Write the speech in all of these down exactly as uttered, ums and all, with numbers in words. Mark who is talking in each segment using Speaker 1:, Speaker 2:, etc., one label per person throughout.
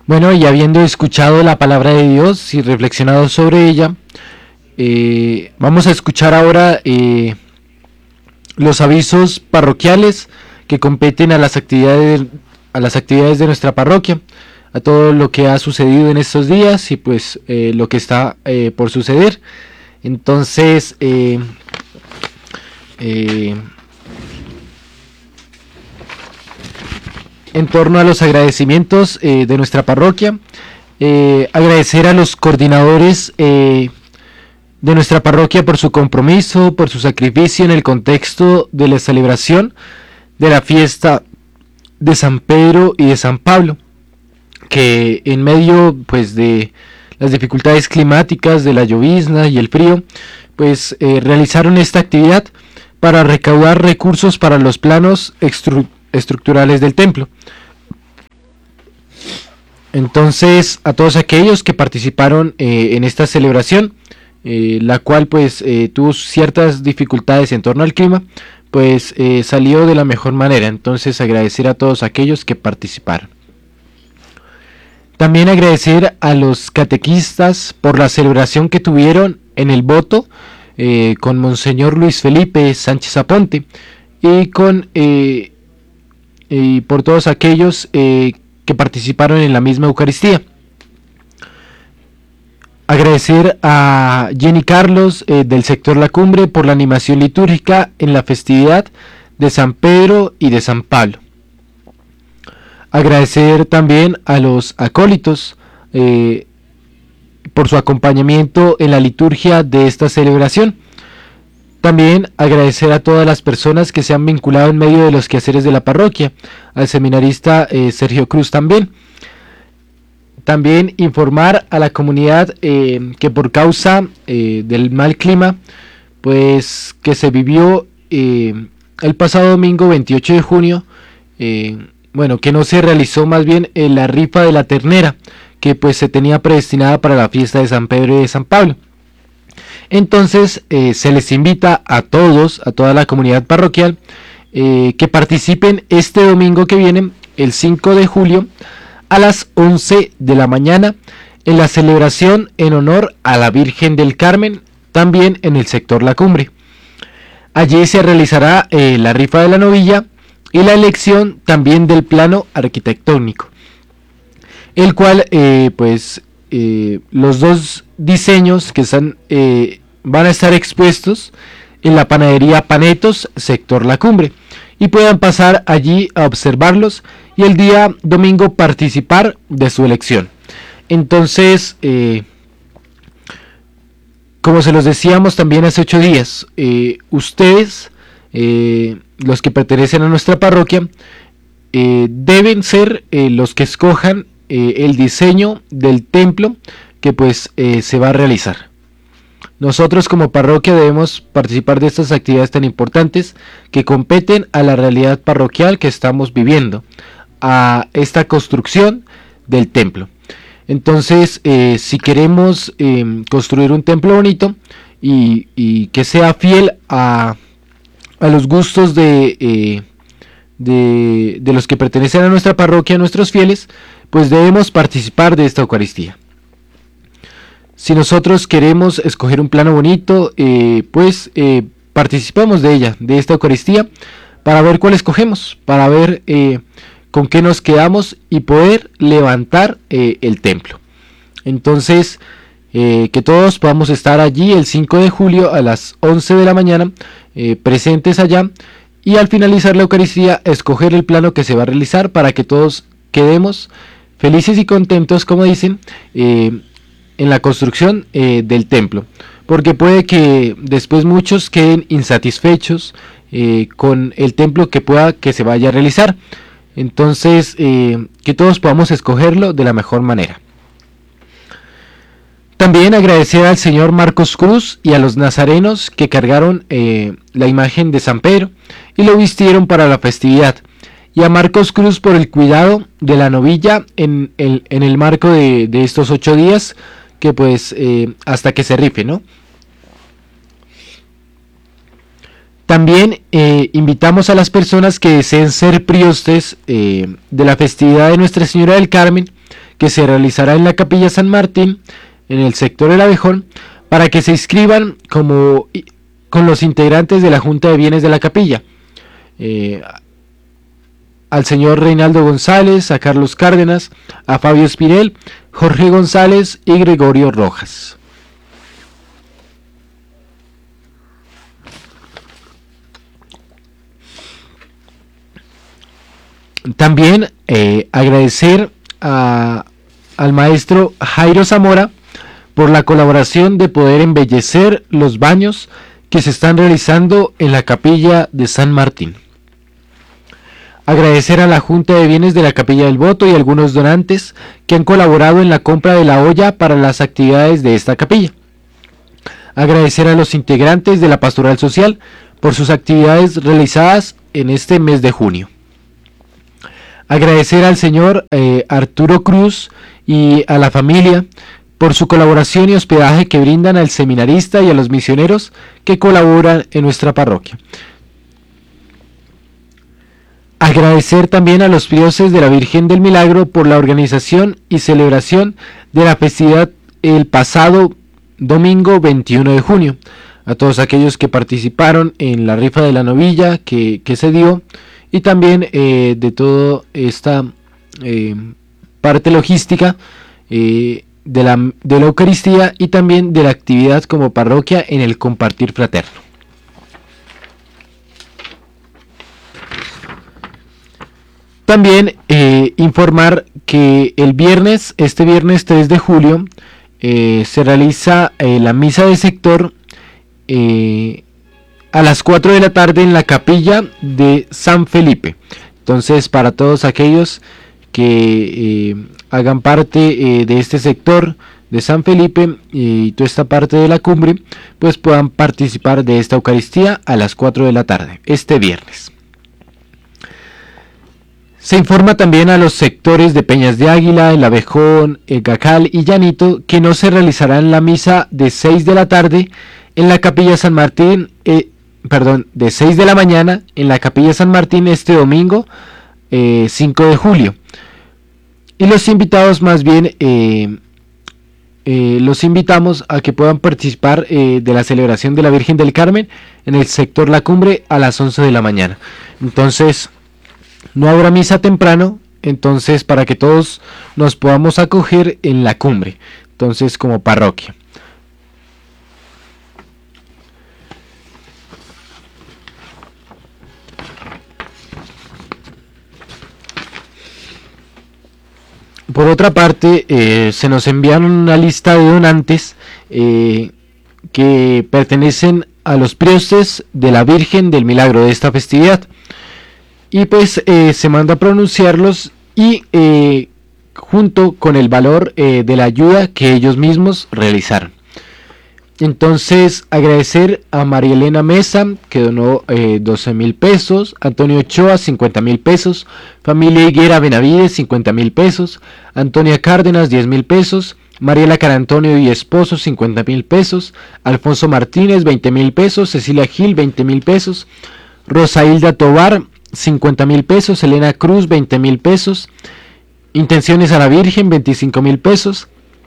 Speaker 1: Bueno, y habiendo escuchado la palabra de Dios y reflexionado sobre ella, eh, vamos a escuchar ahora eh, los avisos parroquiales que competen a las actividades a las actividades de nuestra parroquia, a todo lo que ha sucedido en estos días y pues eh, lo que está eh, por suceder. Entonces, eh, eh, en torno a los agradecimientos eh, de nuestra parroquia, eh, agradecer a los coordinadores eh, de nuestra parroquia por su compromiso, por su sacrificio en el contexto de la celebración de la fiesta de San Pedro y de San Pablo, que en medio pues de las dificultades climáticas, de la llovizna y el frío, pues eh, realizaron esta actividad para recaudar recursos para los planos estru- estructurales del templo. Entonces, a todos aquellos que participaron eh, en esta celebración, eh, la cual pues eh, tuvo ciertas dificultades en torno al clima, pues eh, salió de la mejor manera. Entonces, agradecer a todos aquellos que participaron. También agradecer a los catequistas por la celebración que tuvieron en el voto eh, con Monseñor Luis Felipe Sánchez Aponte y con eh, y por todos aquellos eh, que participaron en la misma Eucaristía. Agradecer a Jenny Carlos eh, del sector La Cumbre por la animación litúrgica en la festividad de San Pedro y de San Pablo. Agradecer también a los acólitos eh, por su acompañamiento en la liturgia de esta celebración. También agradecer a todas las personas que se han vinculado en medio de los quehaceres de la parroquia, al seminarista eh, Sergio Cruz también. También informar a la comunidad eh, que por causa eh, del mal clima, pues que se vivió eh, el pasado domingo veintiocho de junio, eh, bueno, que no se realizó más bien eh, la rifa de la ternera, que pues se tenía predestinada para la fiesta de San Pedro y de San Pablo. Entonces eh, se les invita a todos, a toda la comunidad parroquial, eh, que participen este domingo que viene, el cinco de julio, a las once de la mañana, en la celebración en honor a la Virgen del Carmen, también en el sector La Cumbre. Allí se realizará eh, la rifa de la novilla y la elección también del plano arquitectónico, el cual eh, pues eh, los dos diseños que están eh, van a estar expuestos en la panadería Panetos, sector La Cumbre, y puedan pasar allí a observarlos y el día domingo participar de su elección. Entonces, eh, como se los decíamos también hace ocho días, eh, ustedes, eh, los que pertenecen a nuestra parroquia, eh, deben ser eh, los que escojan eh, el diseño del templo que pues eh, se va a realizar. Nosotros como parroquia debemos participar de estas actividades tan importantes que competen a la realidad parroquial que estamos viviendo, a esta construcción del templo. Entonces, eh, si queremos eh, construir un templo bonito y, y que sea fiel a, a los gustos de, eh, de, de los que pertenecen a nuestra parroquia, a nuestros fieles, pues debemos participar de esta Eucaristía. Si nosotros queremos escoger un plano bonito, eh, pues eh, participamos de ella, de esta Eucaristía, para ver cuál escogemos, para ver eh, con qué nos quedamos y poder levantar eh, el templo. Entonces, eh, que todos podamos estar allí el cinco de julio a las once de la mañana, eh, presentes allá, y al finalizar la Eucaristía, escoger el plano que se va a realizar para que todos quedemos felices y contentos, como dicen, eh, en la construcción eh, del templo, porque puede que después muchos queden insatisfechos eh, con el templo que pueda que se vaya a realizar. Entonces, eh, que todos podamos escogerlo de la mejor manera. También agradecer al señor Marcos Cruz y a los nazarenos que cargaron eh, la imagen de San Pedro y lo vistieron para la festividad, y a Marcos Cruz por el cuidado de la novilla en el, en el marco de, de estos ocho días, que pues eh, hasta que se rife, ¿no? También eh, invitamos a las personas que deseen ser priostes eh, de la festividad de Nuestra Señora del Carmen, que se realizará en la Capilla San Martín, en el sector El Abejón, para que se inscriban como, con los integrantes de la Junta de Bienes de la Capilla. Eh, al señor Reinaldo González, a Carlos Cárdenas, a Fabio Espinel, Jorge González y Gregorio Rojas. También eh, agradecer a, al maestro Jairo Zamora por la colaboración de poder embellecer los baños que se están realizando en la Capilla de San Martín. Agradecer a la Junta de Bienes de la Capilla del Voto y algunos donantes que han colaborado en la compra de la olla para las actividades de esta capilla. Agradecer a los integrantes de la Pastoral Social por sus actividades realizadas en este mes de junio. Agradecer al señor eh, Arturo Cruz y a la familia por su colaboración y hospedaje que brindan al seminarista y a los misioneros que colaboran en nuestra parroquia. Agradecer también a los prioses de la Virgen del Milagro por la organización y celebración de la festividad el pasado domingo veintiuno de junio. A todos aquellos que participaron en la rifa de la novilla que, que se dio, y también eh, de toda esta eh, parte logística eh, de, la, de la Eucaristía y también de la actividad como parroquia en el compartir fraterno. También eh, informar que el viernes, este viernes tres de julio, eh, se realiza eh, la misa de sector eh, a las cuatro de la tarde en la capilla de San Felipe. Entonces, para todos aquellos que eh, hagan parte eh, de este sector de San Felipe y toda esta parte de la cumbre, pues puedan participar de esta Eucaristía a las cuatro de la tarde, este viernes. Se informa también a los sectores de Peñas de Águila, El Abejón, El Gacal y Llanito que no se realizará la misa de seis de la tarde en la Capilla San Martín, eh, perdón, de seis de la mañana en la Capilla San Martín este domingo eh, cinco de julio. Y los invitados más bien, eh, eh, los invitamos a que puedan participar eh, de la celebración de la Virgen del Carmen en el sector La Cumbre a las once de la mañana. Entonces, no habrá misa temprano, entonces para que todos nos podamos acoger en la cumbre, entonces como parroquia. Por otra parte, eh, se nos enviaron una lista de donantes eh, que pertenecen a los priostes de la Virgen del Milagro de esta festividad. Y pues eh, se manda a pronunciarlos y eh, junto con el valor eh, de la ayuda que ellos mismos realizaron. Entonces, agradecer a María Elena Mesa, que donó eh, doce mil pesos, Antonio Ochoa, cincuenta mil pesos, familia Higuera Benavides, cincuenta mil pesos, Antonia Cárdenas, diez mil pesos, Mariela Carantonio y esposo, cincuenta mil pesos, Alfonso Martínez, veinte mil pesos, Cecilia Gil, veinte mil pesos, Rosailda Tobar, cincuenta mil pesos, Elena Cruz, veinte mil pesos, Intenciones a la Virgen, veinticinco mil pesos,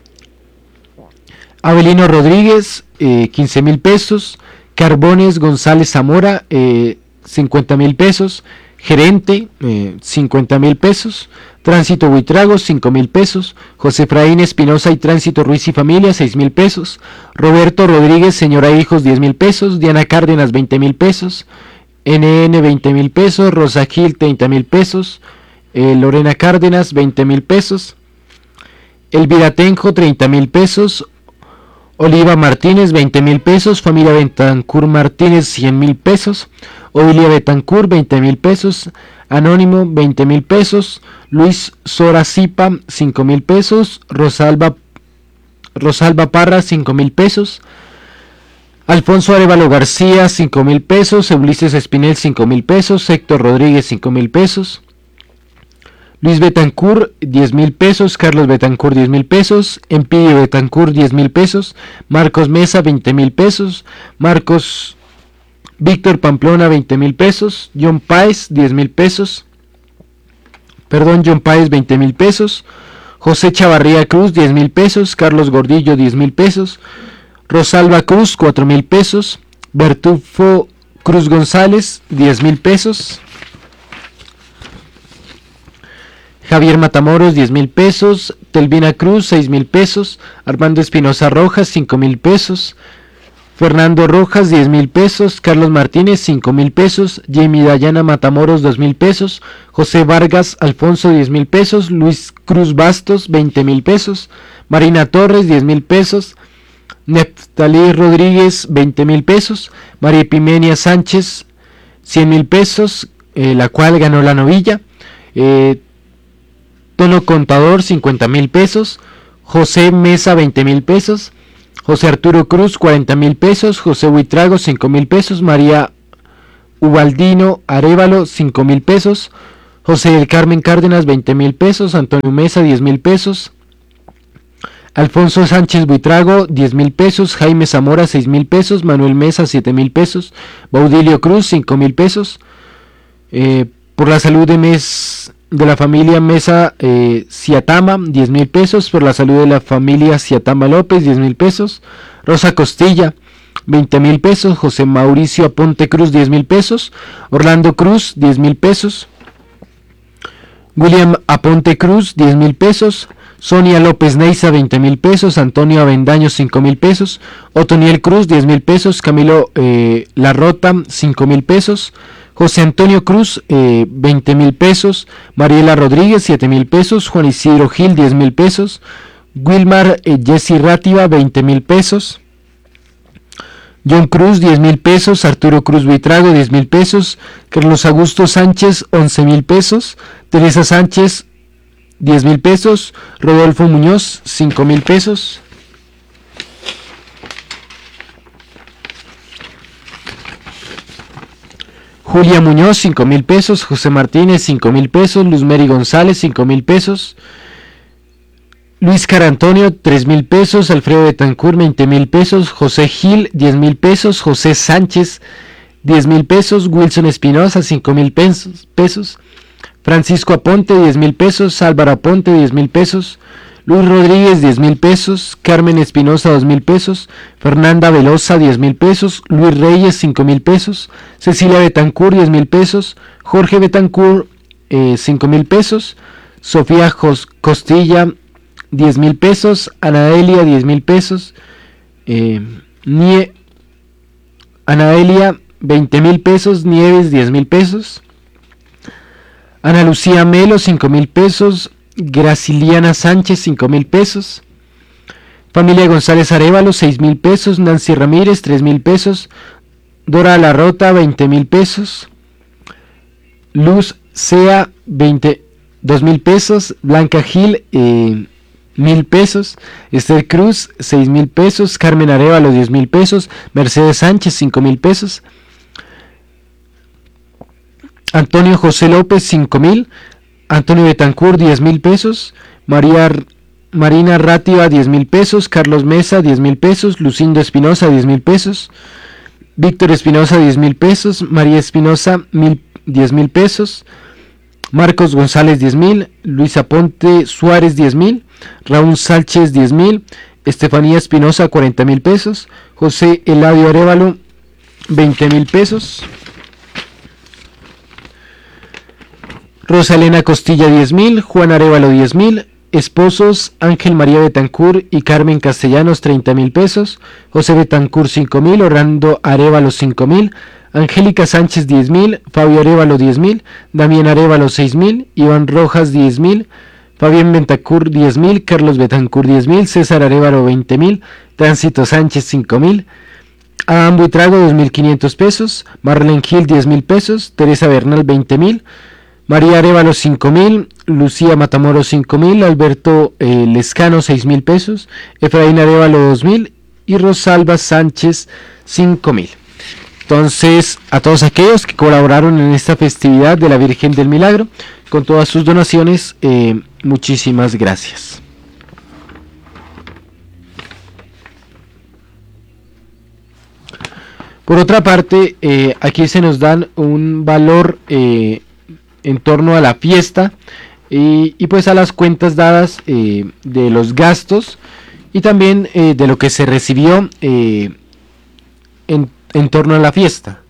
Speaker 1: Abelino Rodríguez, eh, quince mil pesos, Carbones González Zamora, eh, cincuenta mil pesos, Gerente, eh, cincuenta mil pesos, Tránsito Buitragos, cinco mil pesos, José Efraín Espinosa y Tránsito Ruiz y Familia, seis mil pesos, Roberto Rodríguez, Señora e Hijos, diez mil pesos, Diana Cárdenas, veinte mil pesos, N N, veinte mil pesos, Rosa Gil, treinta mil pesos, eh, Lorena Cárdenas, veinte mil pesos, Elvira Tenjo, treinta mil pesos, Oliva Martínez, veinte mil pesos, Familia Betancur Martínez, cien mil pesos, Ovilia Betancur, veinte mil pesos, Anónimo, veinte mil pesos, Luis Sora Zipa, cinco mil pesos, Rosalba, Rosalba Parra, cinco mil pesos, Alfonso Arevalo García, cinco mil pesos, Ulises Espinel, cinco mil pesos, Héctor Rodríguez, cinco mil pesos, Luis Betancur, diez mil pesos, Carlos Betancur, diez mil pesos, Empidio Betancur, diez mil pesos, Marcos Mesa, veinte mil pesos, Marcos Víctor Pamplona, veinte mil pesos, John Páez, diez mil pesos, perdón, John Páez, veinte mil pesos, José Chavarría Cruz, diez mil pesos. Carlos Gordillo, diez mil pesos. Rosalba Cruz, cuatro mil pesos. Bertufo Cruz González, diez mil pesos. Javier Matamoros, diez mil pesos. Telvina Cruz, seis mil pesos. Armando Espinosa Rojas, cinco mil pesos. Fernando Rojas, diez mil pesos. Carlos Martínez, cinco mil pesos. Jamie Dayana Matamoros, dos mil pesos. José Vargas Alfonso, diez mil pesos. Luis Cruz Bastos, veinte mil pesos. Marina Torres, diez mil pesos. Neftalí Rodríguez, veinte mil pesos. María Epimenia Sánchez, cien mil pesos, eh, la cual ganó la novilla. Eh, Tono Contador, cincuenta mil pesos. José Mesa, veinte mil pesos. José Arturo Cruz, cuarenta mil pesos. José Huitrago, cinco mil pesos. María Ubaldino Arévalo, cinco mil pesos. José del Carmen Cárdenas, veinte mil pesos. Antonio Mesa, diez mil pesos. Alfonso Sánchez Buitrago, diez mil pesos. Jaime Zamora, seis mil pesos. Manuel Mesa, siete mil pesos. Baudilio Cruz, cinco mil pesos. Eh, por la salud de mes de la familia Mesa eh, Ciatama, diez mil pesos. Por la salud de la familia Ciatama López, diez mil pesos. Rosa Costilla, veinte mil pesos. José Mauricio Aponte Cruz, diez mil pesos. Orlando Cruz, diez mil pesos. William Aponte Cruz, diez mil pesos. Sonia López Neiza, veinte mil pesos. Antonio Avendaño, cinco mil pesos. Otoniel Cruz, diez mil pesos. Camilo eh, Larrota, cinco mil pesos. José Antonio Cruz, eh, veinte mil pesos. Mariela Rodríguez, siete mil pesos. Juan Isidro Gil, diez mil pesos. Wilmar eh, Jessy Rátiva, veinte mil pesos. John Cruz, diez mil pesos. Arturo Cruz Buitrago, diez mil pesos. Carlos Augusto Sánchez, once mil pesos. Teresa Sánchez, diez mil pesos. Rodolfo Muñoz, cinco mil pesos. Julia Muñoz, cinco mil pesos. José Martínez, cinco mil pesos. Luz Mary González, cinco mil pesos. Luis Carantonio, tres mil pesos. Alfredo Betancourt, veinte mil pesos. José Gil, diez mil pesos. José Sánchez, diez mil pesos. Wilson Espinosa, cinco mil pesos, pesos. Francisco Aponte, diez mil pesos. Álvaro Aponte, diez mil pesos. Luis Rodríguez, diez mil pesos. Carmen Espinosa, dos mil pesos. Fernanda Velosa, diez mil pesos. Luis Reyes, cinco mil pesos. Cecilia Betancourt, diez mil pesos. Jorge Betancourt, eh, cinco mil pesos. Sofía Jos Costilla, diez mil pesos. Anaelia, diez mil pesos. Eh, Nie Anaelia, veinte mil pesos. Nieves, diez mil pesos. Ana Lucía Melo, cinco mil pesos. Graciliana Sánchez, cinco mil pesos. Familia González Arévalo, seis mil pesos. Nancy Ramírez, tres mil pesos. Dora Larrota, veinte mil pesos. Luz Sea, dos mil pesos. Blanca Gil, eh, mil pesos. Esther Cruz, seis mil pesos. Carmen Arévalo, diez mil pesos. Mercedes Sánchez, cinco mil pesos. Antonio José López, cinco mil. Antonio Betancourt, diez mil pesos. María Marina Rátiva, diez mil pesos. Carlos Mesa, diez mil pesos. Lucindo Espinosa, diez mil pesos. Víctor Espinosa, diez mil pesos. María Espinosa, diez mil pesos. Marcos González, diez mil. Luisa Ponte Suárez, diez mil. Raúl Sánchez, diez mil. Estefanía Espinosa, cuarenta mil pesos. José Eladio Arévalo, veinte mil pesos. Rosa Elena Costilla, diez mil. Juan Arévalo, diez mil. Esposos Ángel María Betancourt y Carmen Castellanos, treinta mil pesos. José Betancourt, cinco mil. Orlando Arévalo, cinco mil. Angélica Sánchez, diez mil. Fabio Arévalo, diez mil. Damián Arévalo, seis mil. Iván Rojas, diez mil. Fabián Betancourt, diez mil. Carlos Betancourt, diez mil. César Arévalo, veinte mil. Tránsito Sánchez, cinco mil. Adam Buitrago, dos mil quinientos pesos. Marlene Gil, diez mil pesos. Teresa Bernal, veinte mil. María Arévalo, cinco mil. Lucía Matamoros, cinco mil. Alberto eh, Lescano, seis mil pesos. Efraín Arévalo, dos mil. Y Rosalba Sánchez, cinco mil. Entonces, a todos aquellos que colaboraron en esta festividad de la Virgen del Milagro, con todas sus donaciones, eh, muchísimas gracias. Por otra parte, eh, aquí se nos dan un valor eh, en torno a la fiesta y, y pues a las cuentas dadas eh, de los gastos y también eh, de lo que se recibió eh, en, en torno a la fiesta.